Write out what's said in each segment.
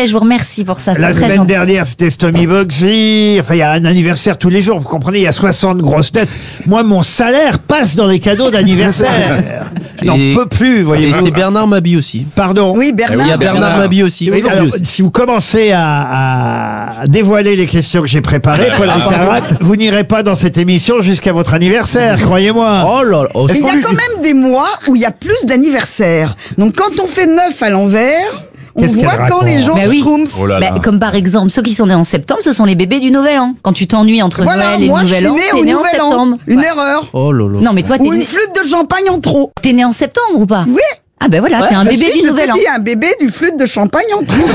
et je vous remercie pour ça. La c'est très semaine gentil. dernière, c'était Stomy Bugsy. Enfin, il y a un anniversaire tous les jours. Vous comprenez, il y a 60 grosses têtes. Moi, mon salaire passe dans les cadeaux d'anniversaire. Je n'en Et- peux plus, Et voyez-vous. c'est Bernard Mabie aussi. Pardon. Oui, Il y a Bernard. Bernard Mabie aussi. Oui, Aujourd'hui alors, aussi. si vous commencez à dévoiler les questions que j'ai préparées, Paul Alcarat, vous n'irez pas dans cette émission jusqu'à votre anniversaire, croyez-moi. Oh là là. Oh, Et il y a quand même des mois où il y a plus d'anniversaires. Donc quand on fait 9 à l'envers, on Qu'est-ce voit qu'elle quand les gens Bah oui. schtroumpfent. Oh là là. Bah, comme par exemple, ceux qui sont nés en septembre, ce sont les bébés du Nouvel An. Quand tu t'ennuies entre Voilà, Noël et moi le je suis Nouvel An, né t'es au né en Nouvel An. septembre. Une Ouais. erreur. Oh là là. Non, mais toi, Ou une flûte de champagne en trop. t'es né en septembre ou pas? Oui. Ah ben voilà, t'es un bébé Si, du je Nouvel te An. dis, un bébé du flûte de champagne en trop.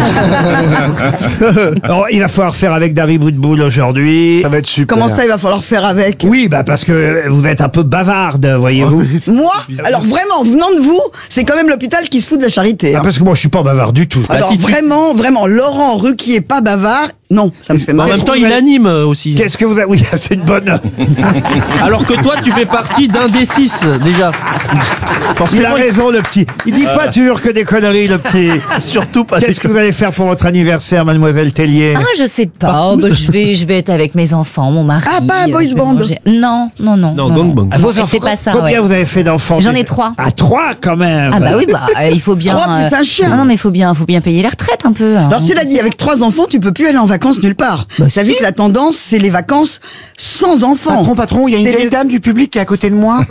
Alors, il va falloir faire avec Dari Boudboul aujourd'hui. Ça va être super. Comment ça, il va falloir faire avec? Oui, bah parce que vous êtes un peu bavarde, voyez-vous. Moi, alors vraiment, venant de vous, c'est quand même l'hôpital qui se fout de la charité. Ah, hein. parce que moi, je suis pas bavard du tout. Alors vraiment, vraiment, Laurent Ruquier pas bavard, non, ça me fait En mal. même temps, il anime aussi. Qu'est-ce que vous avez... Oui, c'est une bonne... Alors que toi, tu fais partie d'un des 6 déjà. Il a Forcément, raison, le petit. Il dit pas toujours que des conneries, le petit. surtout pas. Qu'est-ce que vous allez faire pour votre anniversaire, mademoiselle Tellier? Ah, je sais pas. Oh, bah, je vais être avec mes enfants, mon mari. Ah, pas un boys je vais band. manger. Non. Non, Gang Bang. Ah, vos Et enfants, c'est pas ça, combien ouais. vous avez fait d'enfants? J'en ai 3. Ah, 3 quand même. Ah bah oui, bah il faut bien. 3 plus un chien. Ah non, mais il faut bien payer les retraites un peu. Alors cela dit, avec 3 enfants, tu peux plus aller en vacances nulle part. T'as vu que la tendance, c'est les vacances sans enfants. Patron, il y a une C'est vieille les- dame du public qui est à côté de moi.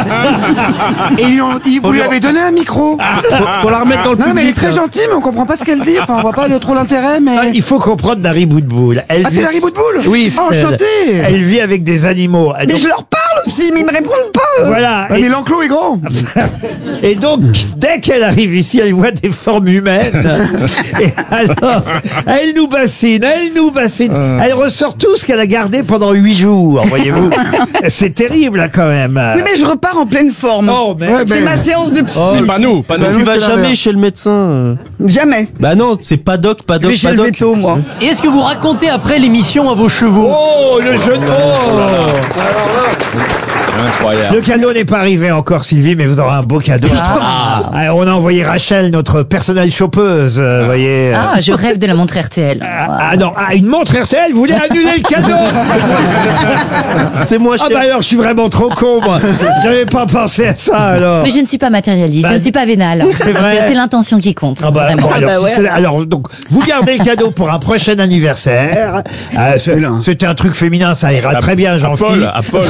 Et vous lui avez donné un micro. Faut la remettre dans le Non, public. mais elle est très hein. gentille, mais on comprend pas ce qu'elle dit. Enfin, on voit pas trop l'intérêt, mais... Ah, il faut comprendre Dari Boudboul. Elle Ah, c'est vit- Dari Boudboul Oui, Oh, c'est elle. enchanté. Elle vit avec des animaux. Mais Donc, je leur parle aussi, mais ils me répondent pas. eux. voilà. Ah, mais l'enclos est grand. Et donc, dès qu'elle arrive ici, elle voit des formes humaines. Et alors, elle nous bassine. Elle ressort tout ce qu'elle a gardé pendant 8 jours, voyez-vous. C'est terrible, hein, quand même. Oui, mais je repars en pleine forme. Oh, mais... Ouais, C'est ben, ma séance de psy. Pas nous, pas nous. Bah, Tu nous, vas c'est jamais l'inverse. chez le médecin. Jamais. Bah non, c'est pas doc. Je vais chez le veto, moi. Et est-ce que vous racontez après l'émission à vos chevaux? Oh, le jeu de mots. Incroyable. Le cadeau n'est pas arrivé encore, Sylvie, mais vous aurez un beau cadeau. Ah, on a envoyé Rachel, notre personnelle chopeuse, vous voyez. Ah, je rêve de la montre RTL. Non, une montre RTL, vous voulez annuler le cadeau? C'est moi, Ah chef. bah alors, je suis vraiment trop con, moi. J'avais pas pensé à ça, alors. Mais je ne suis pas matérialiste, Bah, je ne suis pas vénale. c'est vrai. Donc, c'est l'intention qui compte. Ah bah, vraiment. bon, alors, si c'est- alors, donc, vous gardez le cadeau pour un prochain anniversaire. C'était un truc féminin, ça ira très bien, À Jean-Philippe. Paul, à Paul.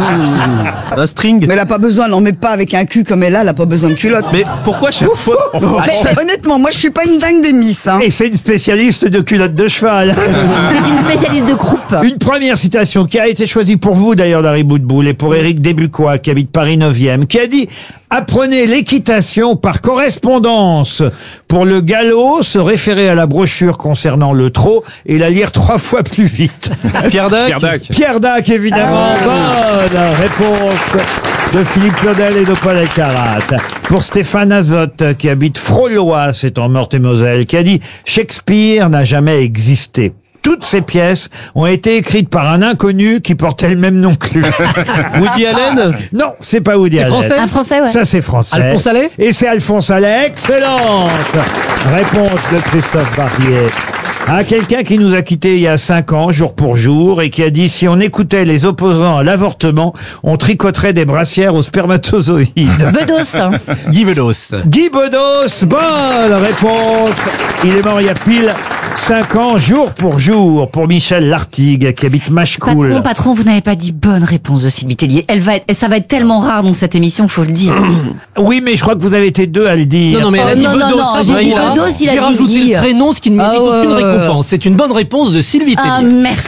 Un string. Mais elle a pas besoin, n'en met pas avec un cul comme elle a pas besoin de culotte. Mais pourquoi chaque fois Mais honnêtement, moi je suis pas une dingue des miss. Hein. Et c'est une spécialiste de culottes de cheval. C'est une spécialiste de croupe. Une première citation qui a été choisie pour vous d'ailleurs, Dari Boudboul, et pour Éric Desbucois, qui habite Paris 9e, qui a dit « Apprenez l'équitation par correspondance. Pour le galop, se référer à la brochure concernant le trot et la lire 3 fois plus vite. Pierre Dac. Pierre Dac. » Pierre Dac, évidemment. Bonne réponse de Philippe Claudel et de Paul Alcarat. Pour Stéphane Azotte, qui habite Frolois, c'est en Meurthe-et-Moselle, qui a dit « Shakespeare n'a jamais existé. Toutes ces pièces ont été écrites par un inconnu qui portait le même nom que lui. » Woody Allen. Non, c'est pas Woody Allen. français Un français, ouais. Ça, c'est français. Alphonse Allais. Et c'est Alphonse Allais. Excellente réponse de Christophe Barbier. À quelqu'un qui nous a quittés il y a 5 ans, jour pour jour, et qui a dit si on écoutait les opposants à l'avortement, on tricoterait des brassières aux spermatozoïdes. Bedos. Hein. Guy Bedos. Guy Bedos, bonne réponse. Il est mort il y a pile 5 ans, jour pour Michel Lartigue, qui habite Machecoul. Patron, vous n'avez pas dit bonne réponse de Sylvie Tellier. Ça va être tellement rare dans cette émission, faut le dire. Oui, mais je crois que vous avez été 2 à le dire. Non, mais elle a dit non, Bedos. non, ça, j'ai dit voilà. Bedos, il a J'ai dit rajouté Guy. le prénom, ce qui ne mérite Ah, aucune ouais. récompense. C'est une bonne réponse de Sylvie Ah, Tellier. merci.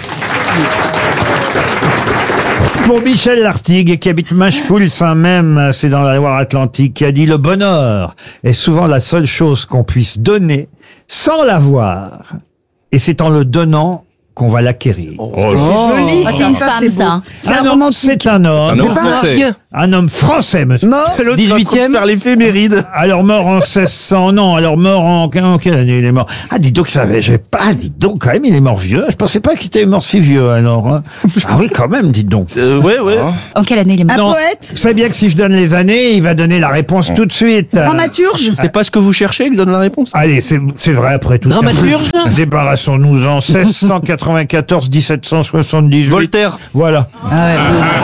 Pour Michel Lartigue, qui habite Machecoul-Saint-Même, c'est dans la Loire-Atlantique, qui a dit « Le bonheur est souvent la seule chose qu'on puisse donner sans l'avoir. Et c'est en le donnant qu'on va l'acquérir. Joli. Ah, c'est une femme, beau. ça. C'est Ah un non, romantique. c'est un homme. homme français. Un homme français, monsieur. Mort. 18e. Faire l'éphéméride. Alors mort en 1600, non, alors mort en quelle année il est mort? Ah, dis donc, j'ai pas, dis donc, quand même, il est mort vieux. Je pensais pas qu'il était mort si vieux, alors. Hein. Ah oui, quand même, dites donc. Ouais. En quelle année il est mort? Un Non, poète. vous savez bien que si je donne les années, il va donner la réponse tout de suite. Dramaturge. C'est pas ce que vous cherchez que donne la réponse. Allez, c'est vrai après tout. Dramaturge. Débarrassons-nous-en. 1694, 1778. Voltaire. Voilà. Ah ouais.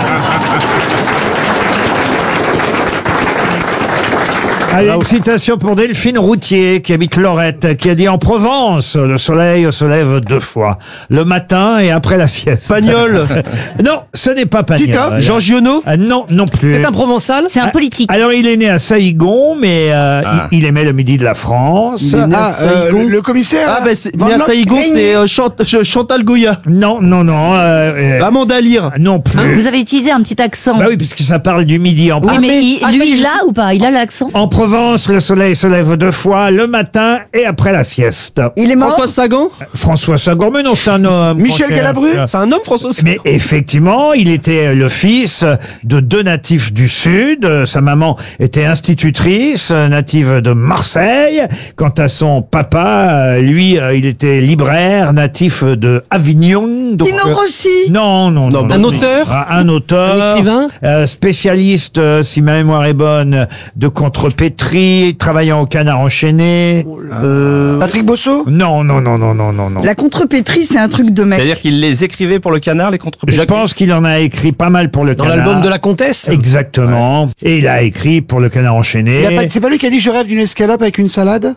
Allez, une citation pour Delphine Routier, qui habite Lorette, qui a dit: en Provence, le soleil se lève 2 fois, le matin et après la sieste. Pagnol. Non, ce n'est pas Pagnol. Titoff. Jean Giono. Non, non plus. C'est un provençal. C'est un politique. Alors, il est né à Saïgon, mais il aimait le midi de la France. Le commissaire. Ah, ben, c'est Van né à Bloch. Saïgon, c'est Chantal Goya. Non. Amanda Lear. Non plus. Vous avez utilisé un petit accent. Bah oui, puisque ça parle du midi en Oui, mais lui, il je l'a ou pas? Il a l'accent? En Provence, le soleil se lève 2 fois, le matin et après la sieste. Il est mort. François Sagan. François Sagan, mais non, c'est un homme. Michel Franck, Galabru. C'est un homme, François Sagan. Mais effectivement, il était le fils de 2 natifs du Sud. Sa maman était institutrice, native de Marseille. Quant à son papa, lui, il était libraire, natif de Avignon. Donc, Tino Rossi. non. Un auteur. Un auteur. Un écrivain. Spécialiste, si ma mémoire est bonne, de contrepétrie, travaillant au Canard enchaîné. Patrick Bosso. Non. La contrepétrie, c'est un truc de mec. C'est-à-dire qu'il les écrivait pour le Canard, les contrepétries. Je pense qu'il en a écrit pas mal pour le Dans Canard. l'album de la comtesse. Exactement. Et il a écrit pour le Canard enchaîné. C'est pas lui qui a dit je rêve d'une escalope avec une salade.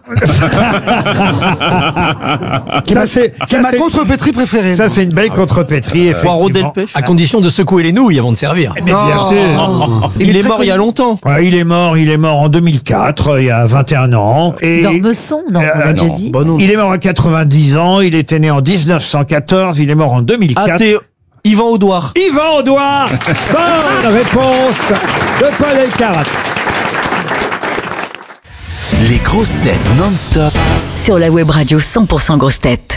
C'est ma contrepétrie préférée. Ça, c'est une belle contrepétrie, Poireau effectivement. Delpech. À condition de secouer les nouilles avant de servir. Mais bien sûr. Il est très mort il y a connu. longtemps. Ouais, il est mort en 2004, il y a 21 ans. Et D'Ormesson? Non, on l'a déjà dit. Bah non. il est mort à 90 ans, il était né en 1914, il est mort en 2004. Ah, c'est Yvan Audouard. Yvan Audouard. Bonne réponse de Paul Elkarat. Les grosses têtes non-stop. Sur la web radio 100% grosses têtes.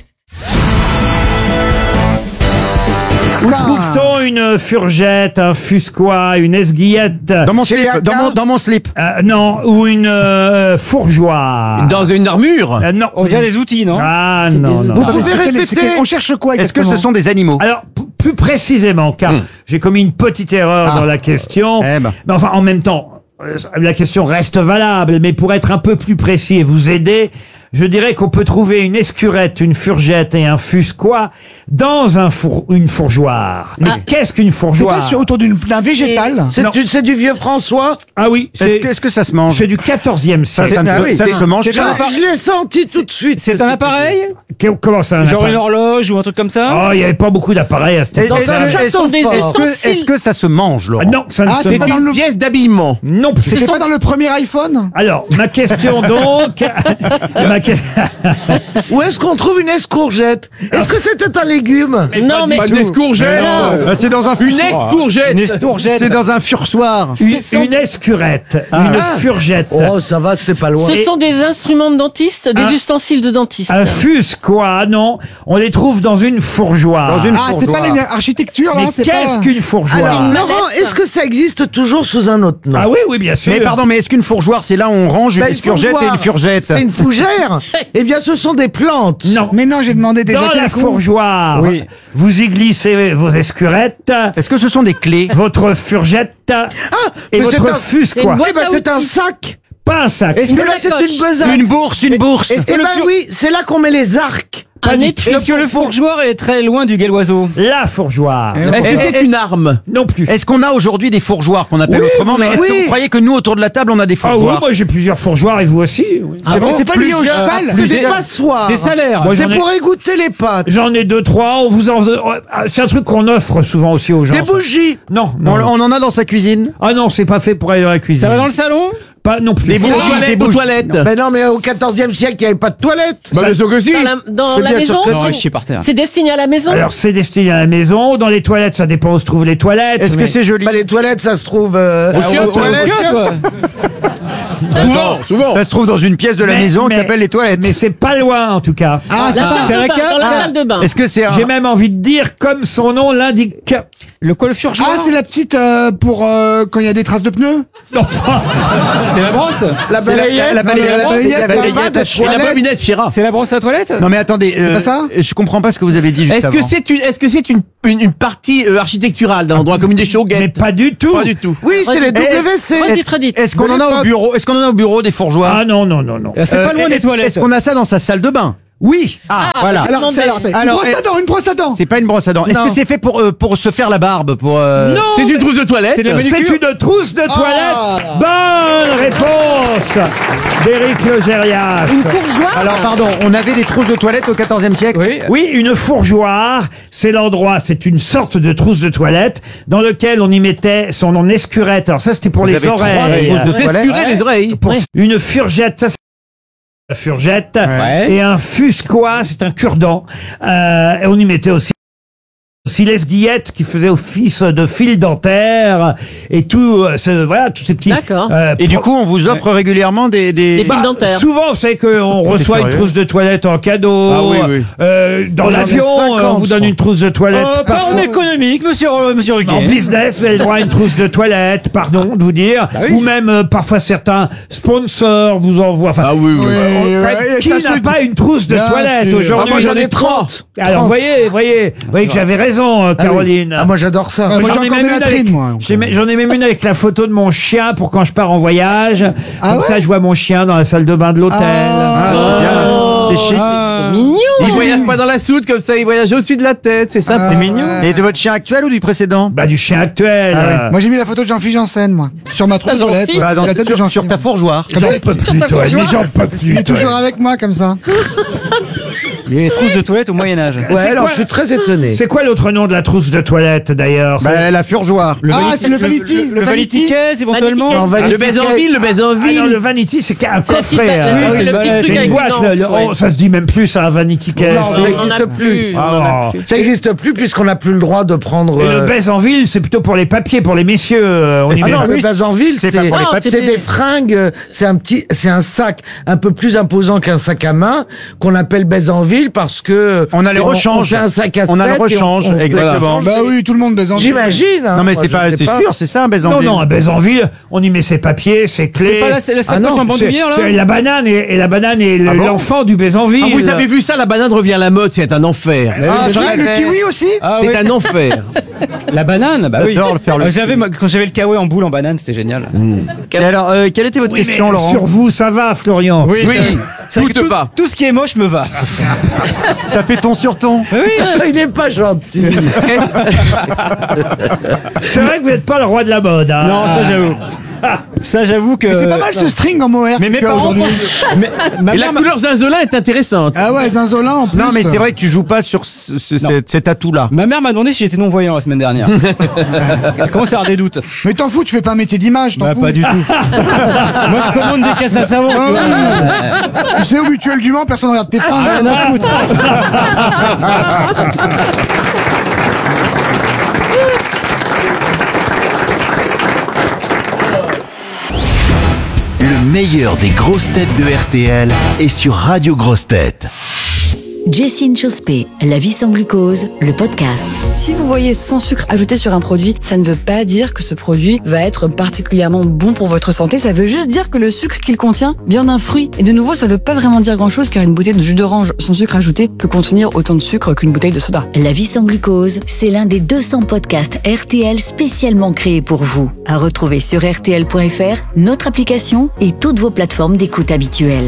Où trouve-t-on une furgette, un fusquois, une esguillette? Dans mon slip. Dans mon slip. Non, ou une fourgeoire? Dans une armure. Non. On dirait des outils, non? Ah non. On cherche quoi Est-ce que ce sont des animaux? Alors, plus précisément, car j'ai commis une petite erreur dans la question. Eh ben. Mais enfin, en même temps, la question reste valable, mais pour être un peu plus précis et vous aider, je dirais qu'on peut trouver une escurette, une furgette et un fusquois dans une fourgeoire. Mais qu'est-ce qu'une C'est fourgeoire? pas autour d'un végétal. Non. C'est du vieux François? Ah oui, Est-ce que ça se mange? c'est du 14e siècle. Ça ne se mange pas. Je l'ai senti tout de suite. C'est un appareil? Comment ça, un Genre appareil? une horloge ou un truc comme ça? Oh, il n'y avait pas beaucoup d'appareils à cette époque. Est-ce que ça se mange, Laurent? Non, ça ne Ah, se c'est pas dans le Pièce d'habillement. non plus. C'était pas dans le premier iPhone? Alors, ma question donc... Où est-ce qu'on trouve une escourgette? Est-ce que c'était un légume? Non, mais Une escourgette? C'est dans un Une escourgette. C'est dans un fursoir. Une escurette, une furgette, Oh, ça va, c'était pas loin. Ce sont des instruments de dentiste, des ustensiles de dentiste. un fusquois, non, on les trouve dans une fourgeoire. Ah, c'est pas l'architecture, là? Mais qu'est-ce qu'une fourgeoire? Alors, Laurent, est-ce que ça existe toujours sous un autre nom? Ah oui, bien sûr. Mais pardon, mais est-ce qu'une fourgeoire, c'est là où on range une Bah, escourgette et une furgette? C'est une fougère? Eh bien, ce sont des plantes. Non. Mais non, j'ai demandé déjà. Dans la fourgeoire, vous y glissez vos escurettes, Est-ce que ce sont des clés? votre furgette et mais c'est votre un- fusquois. Eh ben, c'est un sac. Pas un sac. Est-ce que là, c'est une besace? Une bourse. Eh ben oui, c'est là qu'on met les arcs. Un étui. Est-ce que le fourgeoir est très loin du galloiseau? La fourgeoire. Est-ce que c'est une arme? Non plus. Est-ce qu'on a aujourd'hui des fourgeoires qu'on appelle Oui, autrement? Mais est-ce que oui. vous croyez que nous, autour de la table, on a des Ah oui, fourgeoires? moi j'ai plusieurs fourgeoires et vous aussi. Oui. C'est pas lié au cheval? C'est des passoires. des salaires. Moi, C'est j'en ai- pour égoutter les pâtes. J'en ai 2-3. On vous en... C'est un truc qu'on offre souvent aussi aux gens. Des bougies. Non, On, non. on en a dans sa cuisine? Ah non, c'est pas fait pour aller dans la cuisine. Ça va dans le salon? Pas non plus. Des bougies, des bougies. Mais non, mais au 14e siècle, il n'y avait pas de toilettes. Bah, bien sûr que si. Dans C'est la bien maison? sûr que- Non, je suis par terre. C'est destiné à la maison? Alors c'est destiné à la maison. Dans les toilettes, ça dépend où se trouvent les toilettes. Est-ce que mais- c'est joli? Bah, les toilettes, ça se trouve... aux toilettes. Souvent. Ça se trouve dans une pièce de la maison qui s'appelle les toilettes. Mais c'est pas loin en tout cas. Dans la salle de bain. Est-ce que c'est un... J'ai même envie de dire comme son nom l'indique. Le coiffure-joint. Ah, c'est la petite pour quand il y a des traces de pneus. C'est la brosse. La balayette. la balayette à Et la bobinette, Chira. C'est la brosse à toilette? Non mais attendez, pas ça je comprends pas ce que vous avez dit juste Est-ce avant. que c'est une partie architecturale dans la commune des Mais Chauguettes? pas du tout. Pas du tout. Oui, c'est les WC. Redites. Est-ce qu'on en a au bureau? Est-ce qu'on en a au bureau des fourgeois? Ah non. C'est pas loin des toilettes. Est-ce qu'on a ça dans sa salle de bain? Oui. Ah, voilà. Alors, une brosse à dents. C'est pas une brosse à dents. Est-ce que c'est fait pour se faire la barbe? Non. C'est une trousse de toilette. C'est de la C'est une trousse de toilette. Bonne réponse d'Éric Logérias. Une fourgeoire. Alors pardon, on avait des trousses de toilette au XIVe siècle. Oui. Oui, une fourgeoire, c'est l'endroit, c'est une sorte de trousse de toilette dans lequel on y mettait son escurette. Alors ça, c'était pour Vous les avez trois oreilles. trousses de C'est toilette. escurer les oreilles. Pour une furgette, ça c'est la furgette. Ouais. Et un fusquois, c'est un cure-dent. Et on y mettait aussi l'esguillette qui faisait office de fil dentaire et tout, voilà, tous ces petits. D'accord. Et du coup, on vous offre régulièrement des... Des fils dentaires. Souvent, vous savez qu'on reçoit une curieux. trousse de toilette en cadeau. Ah oui. Dans J'en ai l'avion, 50, on vous donne une trousse de toilette. Pas Parfois- en économique, monsieur Ruquier. En business, vous avez le droit à une trousse de toilette, pardon de vous dire. oui. Ou même, parfois, certains sponsors vous envoient. Enfin, Ah oui. qui n'a pas une trousse de Bien toilette sûr. aujourd'hui? Moi j'en ai 30. Alors, voyez que j'avais raison, Caroline. Ah, moi j'adore ça. Moi, Moi j'en j'ai ai encore même des une latrines, avec- moi. j'en ai même une avec la photo de mon chien pour quand je pars en voyage. Comme ça, je vois mon chien dans la salle de bain de l'hôtel. Ah, c'est bien. C'est chic. Mignon. Il voyage pas dans la soude comme ça, il voyage au-dessus de la tête, c'est ça. C'est mignon. Et de votre chien actuel ou du précédent? Bah, du chien actuel. Moi j'ai mis la photo de Jean-Philippe Janssen, moi. Sur ma trousse de toilette. Jean-Philippe. Bah, La tête de sur Jean-Philippe. ta fourgeoire. J'en peux plus, toi. Mais j'en peux plus, Il est toi. toujours avec moi comme ça. Il y a les trousses de toilette au Moyen-Âge. Ouais, alors, je suis très étonné. C'est quoi l'autre nom de la trousse de toilette, d'ailleurs? Bah, la fourgeoire. C'est le Vanity. Le Vanity Case, éventuellement. Vanity Le baiser en ville, le baiser en Ah non, ville. le vanity, c'est un C'est la petite coffret. ba- hein. oui, c'est c'est une le petit balade, truc C'est une avec boîte. une anse, ouais. Ça se dit même plus, un vanity case. On en a plus. on en a Oh. plus. Ça n'existe plus puisqu'on n'a plus le droit de prendre. Et le baise en ville, c'est plutôt pour les papiers, pour les messieurs. On y Ah met- non, le base en ville, c'est pas pour les Non, papiers. c'est c'est des fringues, c'est un sac un peu plus imposant qu'un sac à main qu'on appelle baise en ville parce que On a les rechanges. On fait un sac à On a le 7 et rechange, exactement. Bah oui, tout le monde baise en ville. J'imagine. hein. Non mais Moi, c'est je pas, sais c'est sûr, c'est ça un baiser en Non, ville. non, un baise en ville, on y met ses papiers, ses clés. C'est pas la sacoche Ah non, en C'est- bandoulière, là? c'est la banane et la banane est Ah bon l'enfant du baise en ville. Ah, vous avez vu ça, la banane revient à la mode, c'est un enfer. Ah, je vrai, le rêvais. kiwi aussi. Ah C'est oui. un enfer. La banane, bah oui. J'adore le faire le Quand j'avais le kawaii en boule en banane, c'était génial. Et alors, quelle était votre Oui, mais question, Laurent? sur vous, ça va, Florian. Oui, Tout te va. Tout ce qui est moche me va. Ça fait ton sur ton. Il est pas gentil. C'est vrai que vous n'êtes pas le roi de la mode. Hein. Non, ça j'avoue. Ça j'avoue que. C'est pas mal ce string en mohair. Mais mes que parents. aujourd'hui. Ma Et la mère couleur zinzolin est intéressante. Ah ouais, Zinzolin en plus. Non mais c'est vrai que tu joues pas sur cet atout-là. Ma mère m'a demandé si j'étais non-voyant la semaine dernière. Elle commence à avoir des doutes. Mais t'en fous, tu fais pas un métier d'image, t'en Bah, fous. pas du tout. Moi, je commande des caisses à savon. Ah tu vois. oui. Tu sais, au mutuel du Mans, personne regarde tes fringues. Rien à foutre. Le meilleur des grosses têtes de RTL est sur Radio Grosses Têtes. Jessine Chospé, La vie sans glucose, le podcast. Si vous voyez sans sucre ajouté sur un produit, ça ne veut pas dire que ce produit va être particulièrement bon pour votre santé. Ça veut juste dire que le sucre qu'il contient vient d'un fruit. Et de nouveau, ça ne veut pas vraiment dire grand-chose car une bouteille de jus d'orange sans sucre ajouté peut contenir autant de sucre qu'une bouteille de soda. La vie sans glucose, c'est l'un des 200 podcasts RTL spécialement créés pour vous. À retrouver sur rtl.fr, notre application et toutes vos plateformes d'écoute habituelles.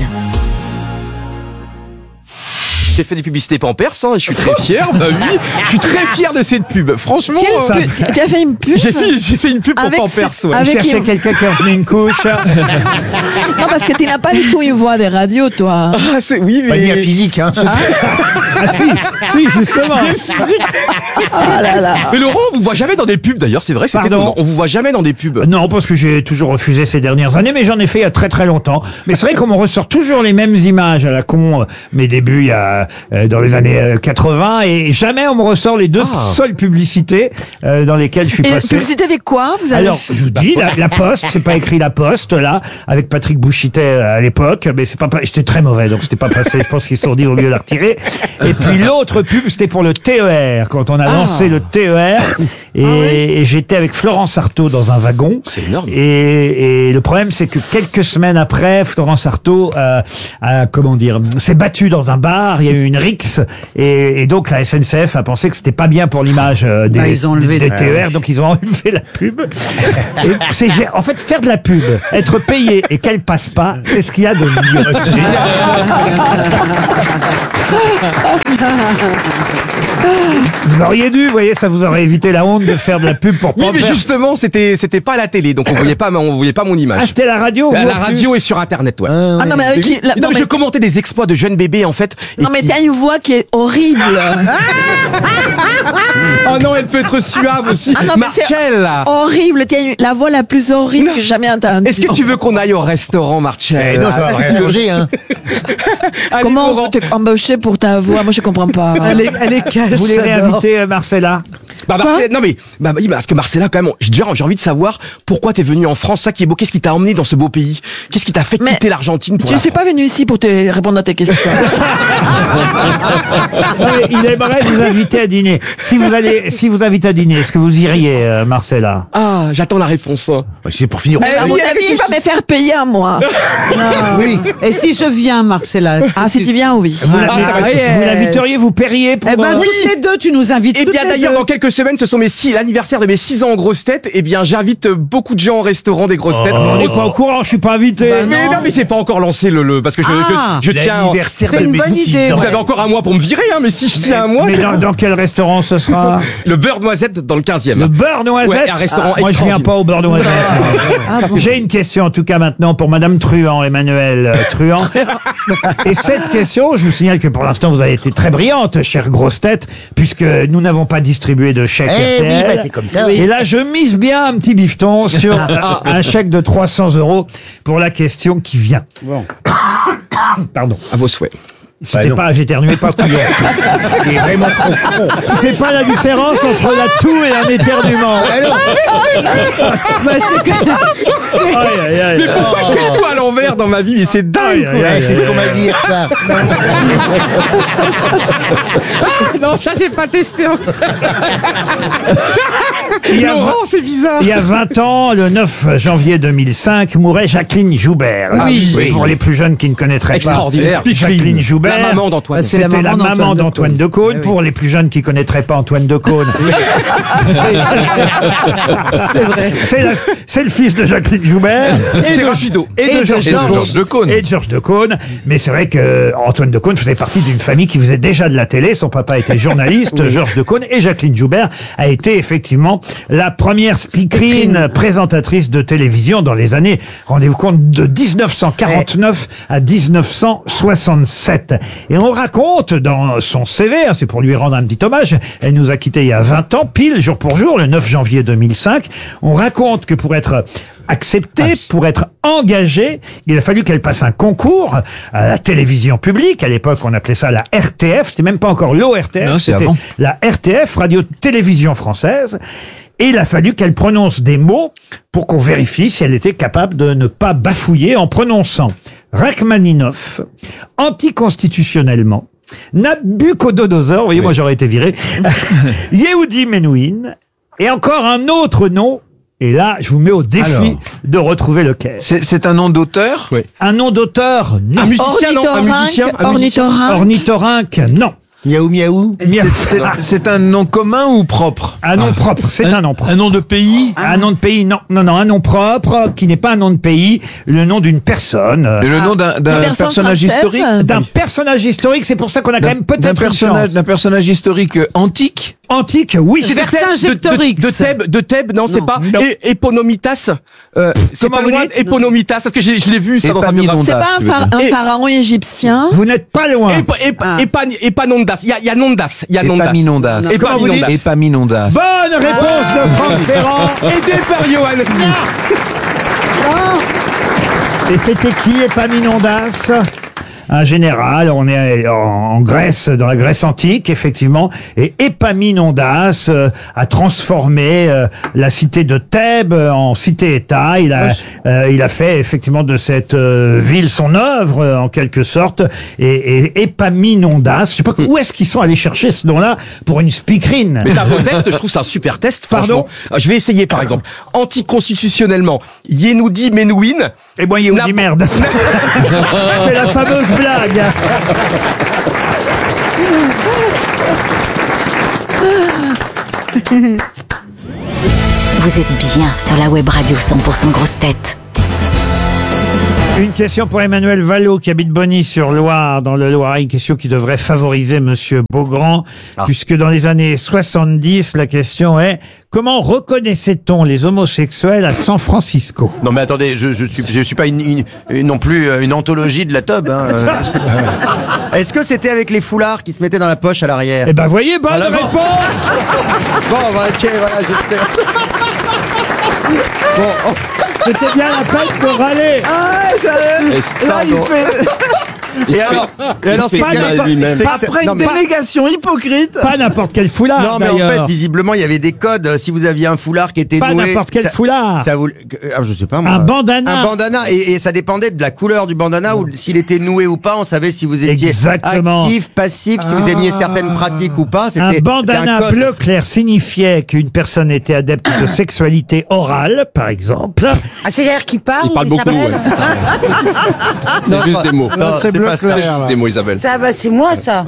J'ai fait des publicités Pampers, hein, et je suis très fier. Bah oui, je suis très fier de cette pub. Franchement, Tu as fait une pub j'ai fait une pub pour Avec Pampers. ce- Ouais. avec- Je cherchais quelqu'un qui en tenait une couche. Non, parce que tu n'as pas du tout une voix des radios, toi. Ah, c'est oui, Pas dire mais physique, hein. Ah si, justement. Ah là là. mais Laurent, on vous voit jamais dans des pubs. D'ailleurs, c'est vrai, c'est Pardon étonnant. On vous voit jamais dans des pubs. Non, parce que j'ai toujours refusé ces dernières années, mais j'en ai fait il y a très très longtemps. Mais c'est vrai qu'on me ressort toujours les mêmes images à la con. Mes débuts, il y a dans les années 80 et jamais on me ressort les deux seules publicités dans lesquelles je suis Et passé. publicité avec quoi vous avez Alors, je vous dis, la Poste, c'est pas écrit La Poste, là, avec Patrick Bouchitet à l'époque, mais c'est pas, j'étais très mauvais, donc c'était pas passé, je pense qu'ils se sont dit au mieux de la retirer. Et puis l'autre pub, c'était pour le TER, quand on a lancé le TER, et j'étais avec Florence Artaud dans un wagon. C'est énorme. Et le problème, c'est que quelques semaines après, Florence Artaud s'est battue dans un bar, il y a eu une rixe, et donc la SNCF a pensé que c'était pas bien pour l'image ils ont enlevé des TER, donc ils ont enlevé la pub. Et en fait, faire de la pub, être payé et qu'elle passe pas, c'est ce qu'il y a de mieux. Vous auriez dû, vous voyez, ça vous aurait évité la honte de faire de la pub pour Oui, mais Pampers. justement, c'était pas à la télé, donc on voyait pas mon image. Ah, c'était la radio, À vous, la en radio plus. et sur Internet, ouais. Ah non mais avec qui Non, mais je commentais des exploits de jeunes bébés, en fait. et Non mais qui- t'as une voix qui est horrible. Oh non, elle peut être suave aussi. Ah non, mais c'est Marcel, là. horrible, t'as la voix la plus horrible que j'ai jamais entendue. Est-ce que tu veux qu'on aille au restaurant, Marcel? Non, ça va rien changer, hein. Allez, Comment Laurent. on peut t'embaucher pour ta voix? Moi je comprends pas. Elle est cache. Vous voulez réinviter Marcella? Non mais, oui, parce que Marcella, quand même, j'ai envie de savoir pourquoi t'es venu en France, ça qui est beau. Qu'est-ce qui t'a emmené dans ce beau pays? Qu'est-ce qui t'a fait Mais quitter l'Argentine pour Je la suis pas venu ici pour te répondre à tes questions. Il aimerait vous inviter à dîner. Si vous invitez à dîner, est-ce que vous iriez, Marcella? Ah, j'attends la réponse. C'est pour finir. À mon avis, il va me faire payer à moi. Oui. Et si je viens, Marcella? Ah, si tu viens, oui. Vous l'inviteriez, vous paieriez pour... Eh ben, toutes les deux, tu nous invites. Eh toutes bien les d'ailleurs, deux. dans quelques semaines, ce sont l'anniversaire de mes 6 ans en grosses têtes. Eh bien, j'invite beaucoup de gens au restaurant des grosses têtes. On n'est pas au courant, je suis pas invité. Mais non, mais c'est pas encore lancé parce que je tiens. L'anniversaire c'est de une mes bonne 6 idée, ans. Vous avez encore un mois pour me virer, hein, mais si je tiens un mois, Mais c'est dans quel restaurant ce sera? le beurre noisette dans le 15e. Le beurre noisette? Ouais, un restaurant Moi, je viens extraordinaire. pas au beurre noisette. J'ai une question, en tout cas, maintenant, pour Madame Truand, Emmanuel Truand. Et cette question, je vous signale que pour l'instant, vous avez été très brillante, chère grosse tête, puisque nous n'avons pas distribué de chèque Eh oui, RTL. bah, c'est comme ça. Et là, je mise bien un petit bifton sur un chèque de 300 € pour la question qui vient. Pardon. À vos souhaits. C'était non. pas, j'éternuais pas couillon. Il est vraiment trop con. C'est pas la différence entre la toux et un éternuement. Bah, c'est que- Aïe, aïe, aïe. Mais pourquoi je fais tout à l'envers dans ma vie? Mais c'est dingue, quoi. Ouais, c'est ce qu'on m'a dit, ça. Non, ça, j'ai pas testé encore. Il y a Laurent, c'est bizarre. Il y a 20 ans, le 9 janvier 2005, mourait Jacqueline Joubert. oui. Pour les plus jeunes qui ne connaîtraient Extraordinaire. pas Jacqueline Joubert. La maman d'Antoine. c'est la C'était la maman maman d'Antoine d'Antoine Decaune. oui. Pour les plus jeunes qui connaîtraient pas Antoine Decaune. C'est vrai. C'est le fils de Jacqueline Joubert. C'est Rachido. Et de Georges Decaune. Et de Georges Decaune. Mais c'est vrai que Antoine Decaune faisait partie d'une famille qui faisait déjà de la télé. Son papa était journaliste, Georges Decaune. Et Jacqueline Joubert a été effectivement la première speakerine présentatrice de télévision dans les années, rendez-vous compte, de 1949 à 1967. Et on raconte dans son CV, hein, c'est pour lui rendre un petit hommage, elle nous a quittés il y a 20 ans, pile, jour pour jour, le 9 janvier 2005. On raconte que pour être acceptée, pour être engagée, il a fallu qu'elle passe un concours à la télévision publique. À l'époque, on appelait ça la RTF. C'était même pas encore l'ORTF, Non, c'est c'était avant. la RTF, Radio-Télévision Française. Et il a fallu qu'elle prononce des mots pour qu'on vérifie si elle était capable de ne pas bafouiller en prononçant Rachmaninov, anticonstitutionnellement, Nabucodonosor, vous voyez, moi j'aurais été viré, Yehudi Menuhin, et encore un autre nom. Et là, je vous mets au défi Alors. de retrouver lequel. C'est un nom d'auteur? Oui. Un nom d'auteur, non. Un musicien, non? Un musicien? Ornithorynque. Ornithorynque, non. Miaou, miaou. C'est un nom commun ou propre? Un nom propre, c'est un nom propre. Un nom de pays? Un nom de pays, non, un nom propre qui n'est pas un nom de pays, le nom d'une personne. Le nom d'un personnage historique? D'un personnage historique, c'est pour ça qu'on a quand même peut-être une chance. D'un personnage historique antique? Antique, oui. Vercingétorix. De Thèbes, non, c'est pas. Non. Éponomitas. C'est Comment pas vous loin dites Éponomitas, parce que je l'ai vu, ça, dans sa biographie. C'est pas un pharaon égyptien. Vous n'êtes pas loin. Épanondas. Il y a Nondas. Il y a Nondas. Épaminondas. Comment vous dites Épaminondas. Bonne réponse de Franck Ferrand. Aidé par Johan. Et c'était qui, Épaminondas? un général. On est en Grèce, dans la Grèce antique, effectivement. Et Épaminondas a transformé la cité de Thèbes en cité-État. Il a fait effectivement de cette ville son œuvre, en quelque sorte. Et Épaminondas, je sais pas où est-ce qu'ils sont allés chercher ce nom-là pour une speakerine. Mais c'est un bon test, je trouve que c'est un super test. Pardon. Je vais essayer par exemple. Anticonstitutionnellement, Yenoudi Menouin. Et moi, Yenoudi merde. C'est la fameuse blague. Vous êtes bien sur la web radio 100% grosses têtes. Une question pour Emmanuel Vallot qui habite Bonny-sur-Loire dans le Loiret. Une question qui devrait favoriser Monsieur Beaugrand, puisque dans les années 70, la question est: comment reconnaissait-on les homosexuels à San Francisco? Non mais attendez, je suis pas non plus une anthologie de la teub. Hein. Est-ce que c'était avec les foulards qui se mettaient dans la poche à l'arrière? Eh ben voyez, bonne réponse. Bon, bah, ok, voilà, je sais. Bon. C'était bien la peine de râler. Là, il fait... Et alors, après une délégation hypocrite. Pas n'importe quel foulard. Non, mais en fait, visiblement, il y avait des codes. Si vous aviez un foulard qui était pas noué, n'importe quel foulard. Je sais pas moi. Un bandana. Un bandana. Et ça dépendait de la couleur du bandana ou s'il était noué ou pas. On savait si vous étiez actif, passif, si vous aimiez certaines pratiques ou pas. Un bandana bleu clair signifiait qu'une personne était adepte de sexualité orale, par exemple. Ah, c'est-à-dire qu'il parle. Il parle beaucoup. C'est juste des mots. C'est bleu clair. C'est juste des mots, Isabelle. Ça, bah, c'est moi, ça.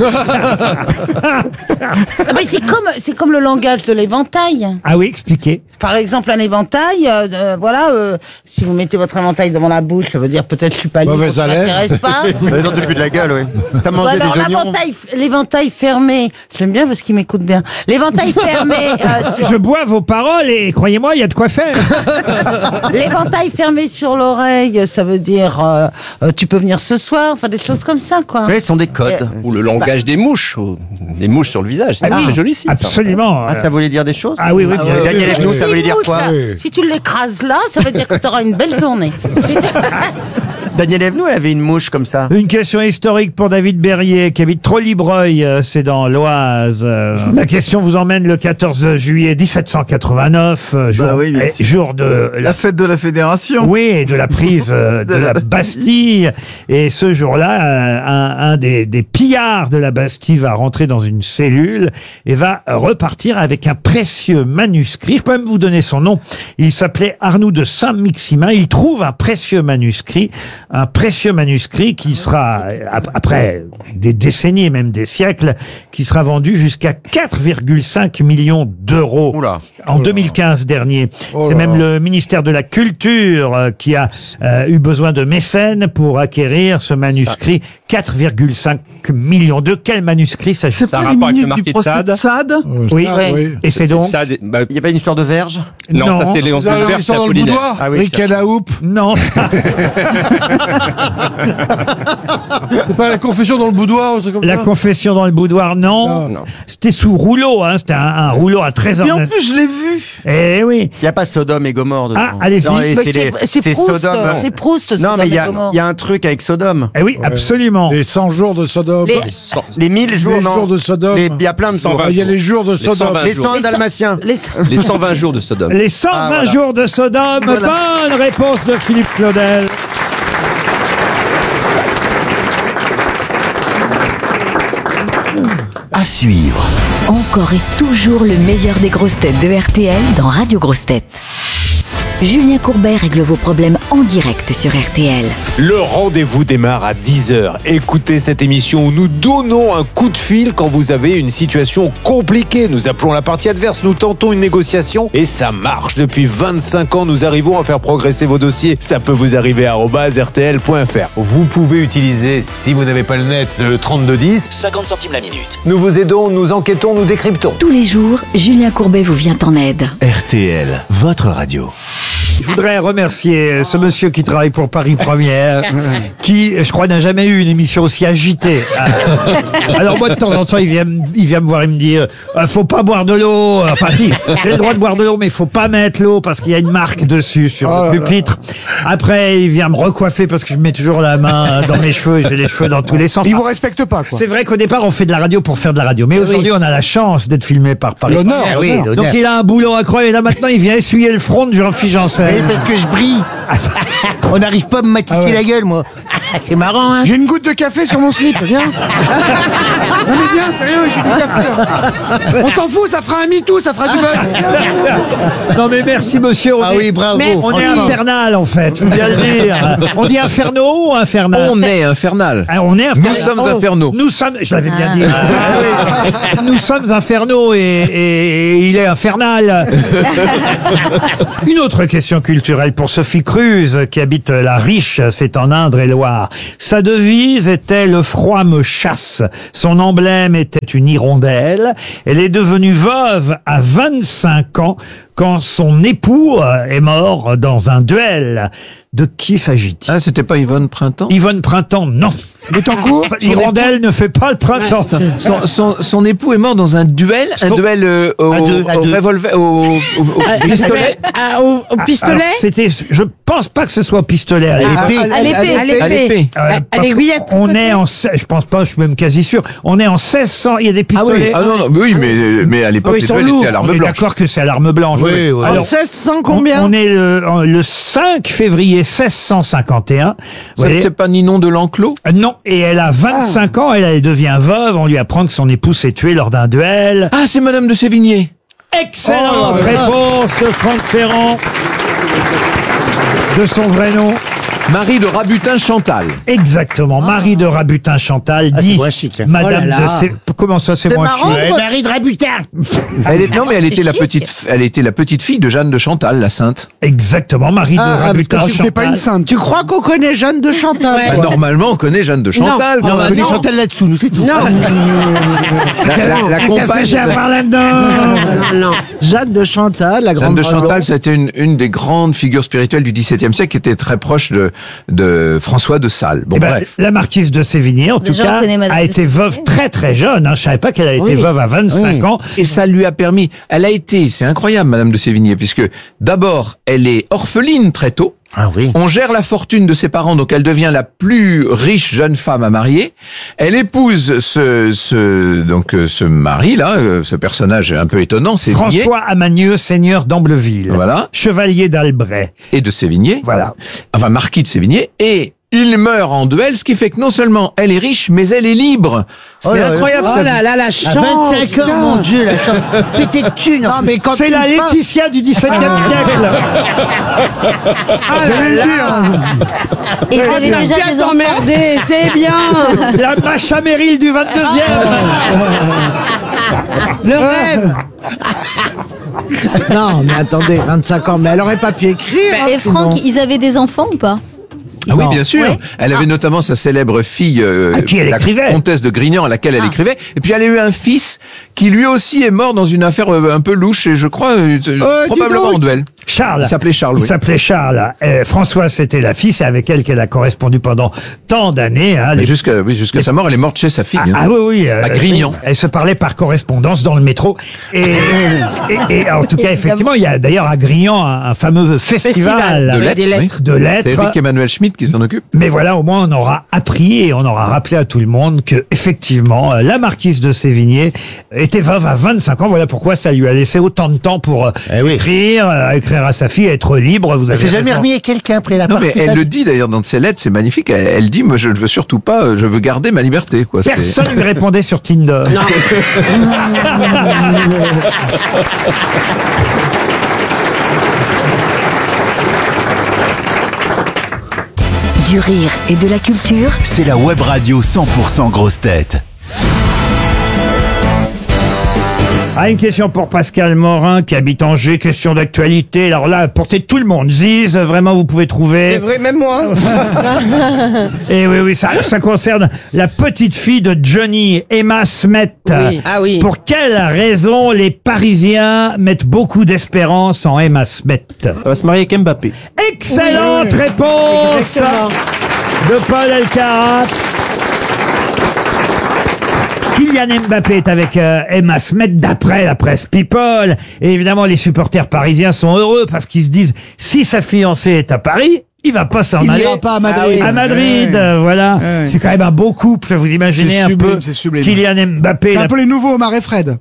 Mais c'est comme le langage de l'éventail. Ah oui, expliquez. Par exemple, un éventail, si vous mettez votre éventail devant la bouche, ça veut dire peut-être je suis pas libre, ça m'intéresse pas. Dans le but de la gueule, oui. T'as mangé alors, des oignons. L'éventail fermé, j'aime bien parce qu'il m'écoute bien. L'éventail fermé. Je bois vos paroles et croyez-moi, il y a de quoi faire. L'éventail fermé sur l'oreille, ça veut dire tu peux venir ce soir, enfin des choses comme ça, quoi. Oui, ce sont des codes. Ou le langage des mouches. Des mouches sur le visage. C'est joli, si. Absolument. Ah, ça voulait dire des choses? Ah oui, oui, bien sûr. Daniel Evenou, ça voulait dire quoi? Si tu l'écrases là, ça veut dire que tu auras une belle journée. Daniel Evenou, elle avait une mouche comme ça. Une question historique pour David Berrier, qui habite Trollibreuil, c'est dans l'Oise. La question vous emmène le 14 juillet 1789, jour de la fête de la Fédération. Oui, et de la prise de la Bastille. Et ce jour-là, un des pillards de la Bastille va rentrer dans une cellule et va repartir avec un précieux manuscrit. Je peux même vous donner son nom. Il s'appelait Arnoux de Saint-Maximin. Il trouve un précieux manuscrit qui sera, après des décennies et même des siècles, qui sera vendu jusqu'à 4,5 millions d'euros en 2015 dernier. C'est même le ministère de la Culture qui a eu besoin de mécènes pour acquérir ce manuscrit. 4,5 millions. De quel manuscrit s'agit-il? C'est pas les minutes du procès de Sade? Oui. Et c'est donc? Il n'y a pas une histoire de verge? Non, ça c'est Léonce de Verge, c'est Apollinaire. Ah oui, Rick à la houppe? Non. C'est pas la confession dans le boudoir ou un truc comme ça? La confession dans le boudoir, non. C'était sous rouleau, hein. C'était un rouleau à trésor. Mais en plus, je l'ai vu. Eh oui. Il n'y a pas Sodome et Gomorre dedans. Ah, allez-y. Non, C'est Proust. C'est Proust. Non, mais il y a un truc avec Sodome. Eh oui, absolument. Les 100 jours de Sodome. Les 1000 jours, les jours de Sodome. Il y a plein de jours. Il y a les jours de Sodome. Les 100 Dalmatiens. Les 120 jours de Sodome. Les 120 jours de Sodome. Bonne réponse de Philippe Claudel. À suivre. Encore et toujours le meilleur des grosses têtes de RTL dans Radio Grosses Têtes. Julien Courbet règle vos problèmes en direct sur RTL. Le rendez-vous démarre à 10h. Écoutez cette émission où nous donnons un coup de fil quand vous avez une situation compliquée. Nous appelons la partie adverse, nous tentons une négociation et ça marche. Depuis 25 ans, nous arrivons à faire progresser vos dossiers. Ça peut vous arriver à @rtl.fr. Vous pouvez utiliser, si vous n'avez pas le net, le 3210. 50 centimes la minute. Nous vous aidons, nous enquêtons, nous décryptons. Tous les jours, Julien Courbet vous vient en aide. RTL, votre radio. Je voudrais remercier ce monsieur qui travaille pour Paris Première, qui, je crois, n'a jamais eu une émission aussi agitée. Alors moi, de temps en temps, il vient me voir et me dire faut pas boire de l'eau. Enfin, si, j'ai le droit de boire de l'eau, mais il faut pas mettre l'eau parce qu'il y a une marque dessus sur le pupitre. Après, il vient me recoiffer parce que je mets toujours la main dans mes cheveux et j'ai les cheveux dans tous les sens. Il vous respecte pas, quoi. C'est vrai qu'au départ, on fait de la radio pour faire de la radio. Mais aujourd'hui, on a la chance d'être filmé par Paris. L'honneur, Première. l'honneur. Donc il a un boulot incroyable. Et là, maintenant, il vient essuyer le front de Jean-Philippe Janssen. Oui, parce que je brille. On n'arrive pas à me matifier la gueule, moi. C'est marrant, hein. J'ai une goutte de café sur mon slip, viens. Non mais viens, sérieux, j'ai du café. On s'en fout, ça fera un MeToo, ça fera du buzz. Non mais merci monsieur. Bravo. On est infernal en fait, faut bien le dire. On dit inferno ou infernal? On est infernal. Ah, on est infernal. Nous sommes infernaux. Nous sommes, je l'avais bien dit. Nous sommes infernaux et il est infernal. Une autre question culturelle pour Sophie Cruz qui habite la Riche, c'est en Indre-et-Loire. Sa devise était « Le froid me chasse ». Son emblème était une hirondelle. Elle est devenue veuve à 25 ans quand son époux est mort dans un duel. De qui s'agit-il? Ah, c'était pas Yvonne Printemps? Yvonne Printemps, non. Betancourt? Hirondelle ne fait pas le printemps. Son époux est mort dans un duel, au revolver, au pistolet. Au pistolet? Alors, c'était, je pense pas que ce soit au pistolet. À l'épée. Parce l'aiguillette. qu'on est en, je pense pas, je suis même quasi sûr. On est en 1600, il y a des pistolets. Ah non, mais à l'époque, les duels étaient à l'arme On est blanche. d'accord que c'est à l'arme blanche. Oui. Alors, En 1600 combien? on est le 5 février 1651. Vous voyez. C'est pas Ninon de l'Enclos? Non, et elle a 25 ans, elle devient veuve, on lui apprend que son époux s'est tué lors d'un duel. Ah, c'est Madame de Sévigné. Excellente réponse de Franck Ferrand. De son vrai nom. Marie de Rabutin-Chantal. Exactement, Marie de Rabutin-Chantal dit moins chic, hein. Madame Oh là là. de Comment ça, c'est moins marrant, chic? Marie de Rabutin. Elle était la petite fille de Jeanne de Chantal, la sainte. Exactement, Marie de Rabutin-Chantal. C'était pas une sainte. Tu crois qu'on connaît Jeanne de Chantal? Bah, normalement, on connaît Jeanne de Chantal. Non, On connaît Chantal là-dessous, nous, c'est tout. Non, La Qu'est-ce que compagne. j'ai à voir là-dedans? non. Jeanne de Chantal, la Jeanne grande de Chantal, ça a été une des grandes figures spirituelles du XVIIe siècle, qui était très proche de François de Sales. Bon, Eh ben, bref. la marquise de Sévigné, en tout Déjà, on cas, connaît Madame a de été veuve Sévigné. très très jeune. Hein. Je savais pas qu'elle a été veuve à 25 ans. Et ça lui a permis, c'est incroyable, Madame de Sévigné, puisque d'abord, elle est orpheline très tôt. Ah oui. On gère la fortune de ses parents, donc elle devient la plus riche jeune femme à marier. Elle épouse ce mari-là, ce personnage un peu étonnant, Sévigné. François Amanieu, seigneur d'Ambleville. Voilà. Chevalier d'Albret. Et de Sévigné. Voilà. Enfin, marquis de Sévigné. Et il meurt en duel, ce qui fait que non seulement elle est riche, mais elle est libre. C'est incroyable, Oh ça. là là, la À chance. 25 ans, mon Dieu, la chance. Pété de thunes. Non, mais quand C'est tu la me parles- Laetitia du XVIIe siècle. Et vous avez déjà Viens des enfants? t'emmerder, c'est bien. La Macha Merrill du 22e. Le rêve. Non, mais attendez, 25 ans, mais elle aurait pas pu écrire. Et hein, Franck, sinon. ils avaient des enfants ou pas? Ah oui, bien sûr. Ouais. Elle avait notamment sa célèbre fille, À qui elle la écrivait. comtesse de Grignan, à laquelle elle écrivait. Et puis elle a eu un fils qui lui aussi est mort dans une affaire un peu louche, et je crois probablement en duel. Charles. Il s'appelait Charles, Il oui. s'appelait Charles. Françoise, c'était la fille. C'est avec elle qu'elle a correspondu pendant tant d'années. Hein. Mais jusqu'à sa mort, elle est morte chez sa fille. Ah, hein. ah oui, oui. À Grignan. Elle se parlait par correspondance dans le métro. Et en tout cas, effectivement, il y a d'ailleurs à Grignan un fameux festival De lettres. de C'est lettres. Eric Emmanuel Schmitt qui s'en occupe. Mais voilà, au moins on aura appris et on aura rappelé à tout le monde que effectivement la marquise de Sévigné était veuve à 25 ans. Voilà pourquoi ça lui a laissé autant de temps pour écrire à sa fille, être libre. Vous Elle avez s'est jamais raison. remis avec quelqu'un après la Non, mais partie. elle le dit d'ailleurs dans ses lettres, c'est magnifique. Elle dit, moi, je ne veux surtout pas, je veux garder ma liberté, quoi. C'est- Personne lui répondait sur Tinder. Du rire et de la culture. C'est la web radio 100% grosse tête. Ah, une question pour Pascal Morin qui habite Angers, question d'actualité. Alors là, portez tout le monde. Ziz, vraiment, vous pouvez trouver. C'est vrai, même moi. Et oui, ça concerne la petite fille de Johnny, Emma Smet. Oui. Ah oui. Pour quelle raison les Parisiens mettent beaucoup d'espérance en Emma Smet? Elle va se marier avec Mbappé. Excellente réponse Exactement. de Paul Elkarat. Kylian Mbappé est avec Emma Smet d'après la presse People. Et évidemment, les supporters parisiens sont heureux parce qu'ils se disent, si sa fiancée est à Paris, il va pas s'en aller. Il n'ira pas à Madrid. À Madrid, Ouais. voilà. Ouais. C'est quand même un beau couple, vous imaginez C'est un sublime, peu. c'est sublime. Kylian Mbappé. C'est un peu les nouveaux Omar et Fred.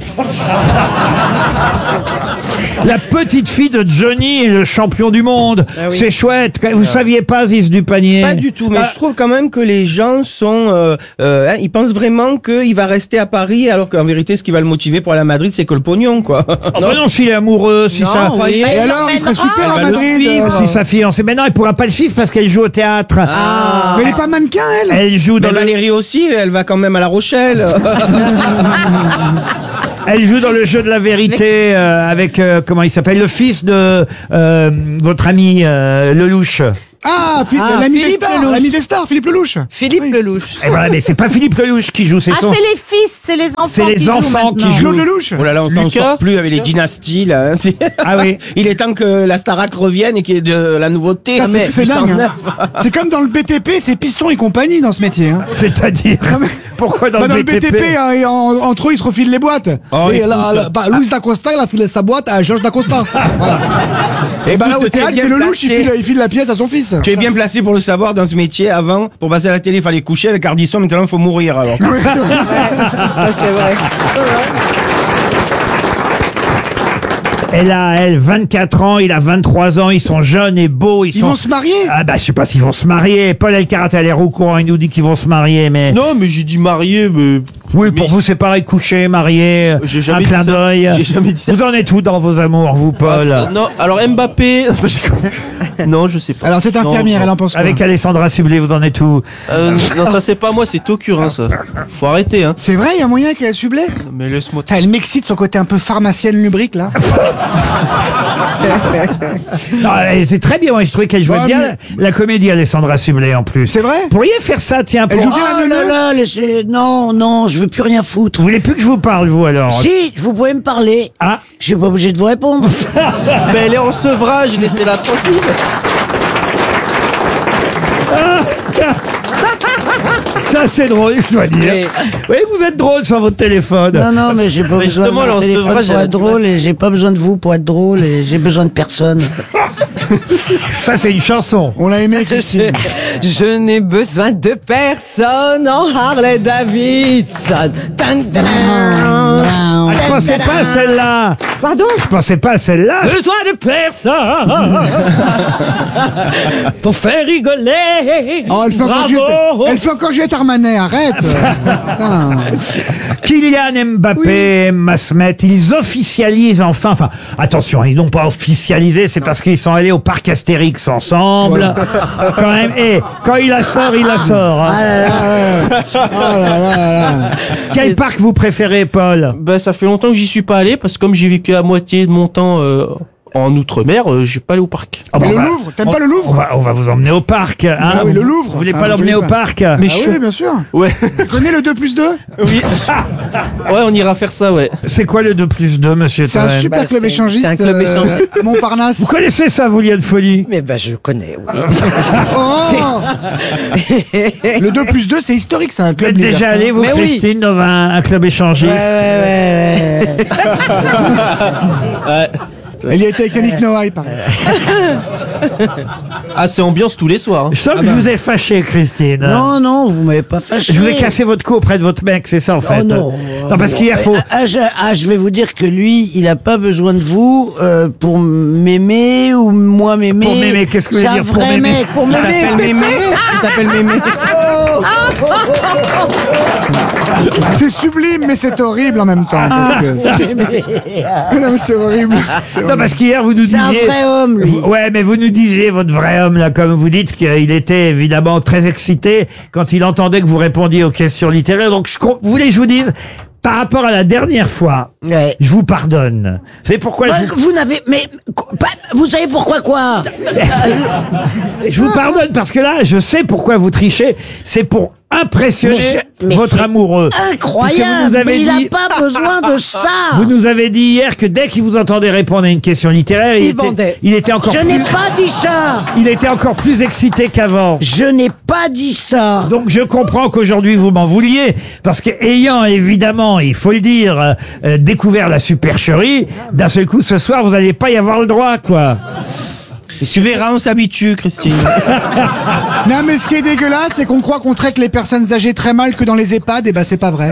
La petite fille de Johnny est le champion du monde. Ah oui. C'est chouette. Vous saviez pas, Ziz du panier? Pas du tout, mais je trouve quand même que les gens sont... ils pensent vraiment qu'il va rester à Paris, alors qu'en vérité, ce qui va le motiver pour aller à Madrid, c'est que le pognon, quoi. Non, s'il est amoureux, si Non, ça... oui. Et alors, il serait super à Elle va le Madrid. suivre. Si sa fiancée... Mais non, il pourra pas le suivre parce qu'elle joue au théâtre. Mais elle est pas mannequin, elle. Elle joue dans Mais le... Valérie aussi, elle va quand même à La Rochelle. Elle joue dans le jeu de la vérité avec, comment il s'appelle, le fils de votre ami Lelouch. Ah, l'ami des stars, l'ami des stars, Philippe Lelouch. Philippe Lelouch. Et voilà, mais c'est pas Philippe Lelouch qui joue, c'est Ah, son... c'est les fils, c'est les enfants. C'est les qui jouent enfants qui maintenant. jouent. Claude Lelouch. Oh là là, on s'en sort plus avec les dynasties, là. Ah oui. Il est temps que la Starac revienne et qu'il y ait de la nouveauté. Ah, c'est Putain, dingue. neuf. Hein. C'est comme dans le BTP, c'est Piston et compagnie dans ce métier. Hein. C'est-à-dire... Non, mais- Pourquoi dans Bah, le BTP, hein, et entre eux, ils se refilent les boîtes. Oh, et Louis Dacosta, il a filé sa boîte à Georges Dacosta. Voilà. Et bah là, au Écoute, théâtre, t'es c'est bien Lelouch, placé. il file la pièce à son fils. Tu es bien placé pour le savoir dans ce métier. Avant, pour passer à la télé, il fallait coucher avec Ardisson. Maintenant, il faut mourir, alors. Ça, c'est vrai. Elle a, 24 ans, il a 23 ans, ils sont jeunes et beaux. Ils vont se marier. Ah bah je sais pas s'ils vont se marier. Paul Elkarat a l'air au courant, il nous dit qu'ils vont se marier, mais... Non, mais j'ai dit marié, mais... Oui, pour vous c'est pareil, coucher, marier, J'ai un jamais dit clin ça. d'œil. J'ai jamais dit ça. Vous en êtes où dans vos amours, vous, Paul? Non, alors Mbappé... non, je sais pas. Alors, cette infirmière, elle en pense quoi? Avec Alessandra Sublet, vous en êtes où? Non, ça c'est pas moi, c'est Tokurin, ça. Faut arrêter, hein. C'est vrai, il y a moyen qu'elle sublé. Mais laisse-moi... Elle m'excite son côté un peu pharmacienne lubrique, là. Non, c'est très bien, moi je trouvais qu'elle jouait Ouais, bien mais- la comédie Alessandra Sublet en plus. C'est vrai? Vous pourriez faire ça, tiens, pour... Elle joue bien Oh la là neuneu. là, laissez... Non, je veux plus rien foutre. Vous voulez plus que je vous parle, vous, alors? Si, vous pouvez me parler. Ah. Je suis pas obligé de vous répondre. Mais elle est en sevrage, laissez-la tranquille. Ça, c'est drôle, je dois dire. Mais- Oui, vous êtes drôle sur votre téléphone. Non, mais j'ai pas Mais besoin de justement, mon en téléphone sevrage, pour elle a être du drôle et j'ai pas besoin de vous pour être drôle et j'ai besoin de personne. Ça, c'est une chanson. On l'a aimé, Christine. Je n'ai besoin de personne en Harley Davidson. Ah, je pensais pas à celle-là. Pardon? Je pensais pas à celle-là. Besoin de personne pour faire rigoler. Oh, elle fait encore Juliette Armanet, arrête. Putain. Kylian Mbappé, Emma Smet, ils officialisent enfin, attention, ils n'ont pas officialisé, c'est parce qu'ils sont allés au parc Astérix ensemble. Quand même, et quand il la sort, il la sort. hein. Oh là là là. Quel parc vous préférez, Paul? Ben, ça fait longtemps que j'y suis pas allé, parce que comme j'ai vécu à moitié de mon temps en Outre-mer, j'ai pas allé au parc. Ah, Mais bon, le on va- Louvre, t'aimes pas le Louvre? on va vous emmener au parc. Hein. Ah oui, le Louvre. Vous voulez Ah, pas je l'emmener voulais au pas. parc? Mais Ah oui, bien sûr. Ouais. Tu connais le 2+2? Oui. Ouais, on ira faire ça, ouais. C'est quoi le 2+2, monsieur C'est un Toen? super club échangiste. c'est un club échangiste. À Montparnasse. Vous connaissez ça, vous, Liane Folie? Mais je connais, oui. Oh Le 2+2, c'est historique, c'est un Vous club êtes déjà libertin. allé, vous, Mais oui. Christine, dans un club échangiste? Ouais. Elle y a été avec Yannick Noah, pareil. Ah, c'est ambiance tous les soirs. Hein. Je sens que je vous ai fâché, Christine. Non, vous m'avez pas fâché. Je vous ai cassé votre cou auprès de votre mec, c'est ça, en fait. Oh non. Non, parce qu'hier, faut... Je vais vous dire que lui, il a pas besoin de vous pour m'aimer ou moi m'aimer. Pour m'aimer, qu'est-ce que vous voulez dire, pour m'aimer? mec, pour m'aimer. Il t'appelle Mémé. C'est sublime, mais c'est horrible en même temps. parce que- Non, mais c'est horrible. C'est Non, horrible. parce qu'hier, vous nous C'est un disiez... vrai homme, lui. Ouais, mais vous nous disiez, votre vrai homme, là, comme vous dites, qu'il était évidemment très excité quand il entendait que vous répondiez aux questions littéraires. Donc, vous voulez que je vous dise, par rapport à la dernière fois, je vous pardonne. Vous savez pourquoi Vous n'avez... Mais... Vous savez pourquoi quoi? Je vous pardonne parce que là, je sais pourquoi vous trichez. C'est pour impressionner mais votre c'est amoureux. Incroyable. Vous nous avez mais il dit... n'a pas besoin de ça. Vous nous avez dit hier que dès qu'il vous entendait répondre à une question littéraire, il était encore Je n'ai pas dit ça. Il était encore plus excité qu'avant. Je n'ai pas dit ça. Donc je comprends qu'aujourd'hui vous m'en vouliez, parce que ayant évidemment, il faut le dire, découvert la supercherie, d'un seul coup ce soir vous n'allez pas y avoir le droit, quoi. Et tu verras, on s'habitue, Christine. Non, mais ce qui est dégueulasse, c'est qu'on croit qu'on traite les personnes âgées très mal que dans les EHPAD, et ben c'est pas vrai.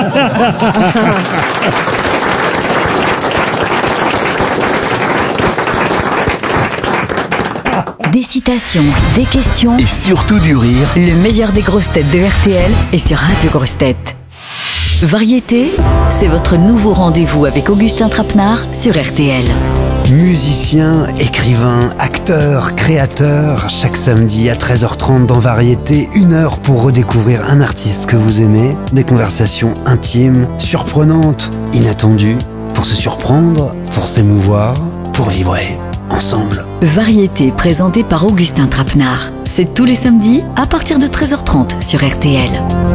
Des citations, des questions Et surtout du rire. Le meilleur des grosses têtes de RTL est sur Radio Grosses Têtes. Variété, c'est votre nouveau rendez-vous avec Augustin Trapenard sur RTL. Musicien, écrivain, acteur, créateur, chaque samedi à 13h30 dans Variété, 1 heure pour redécouvrir un artiste que vous aimez, des conversations intimes, surprenantes, inattendues, pour se surprendre, pour s'émouvoir, pour vibrer, ensemble. Variété présentée par Augustin Trapenard. C'est tous les samedis à partir de 13h30 sur RTL.